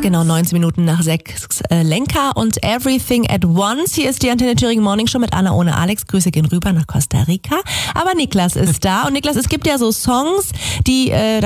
Genau, 19 Minuten nach 6 Lenka und Everything at Once. Hier ist die Antenne Thüringen Morning Show mit Anna ohne Alex. Grüße gehen rüber nach Costa Rica. Aber Niklas ist da. Und Niklas, es gibt ja so Songs, die